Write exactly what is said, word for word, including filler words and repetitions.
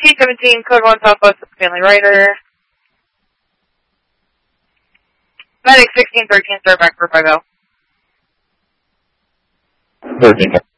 T seventeen, code one Southwest Family Rider. Medic sixteen thirteen, start back for five oh. thirteen.